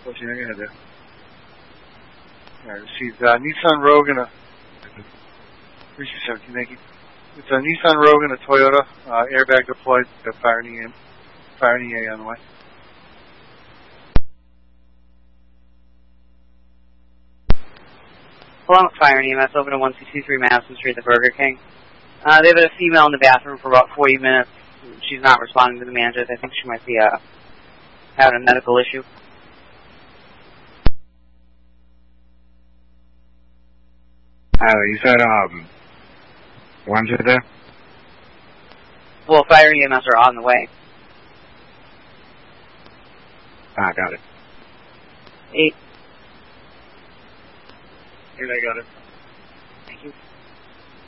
What's your name there? Alright, she's Nissan Rogue and a 3217, thank you. It's a Nissan Rogue and a Toyota, airbag deployed, the fire in EA on the way. Along with Fire and EMS, over to 1223 Madison Street, the Burger King. They have a female in the bathroom for about 40 minutes. She's not responding to the manager. I think she might be having a medical issue. You said, when's it there? Well, Fire and EMS are on the way. Got it. 8. I got it.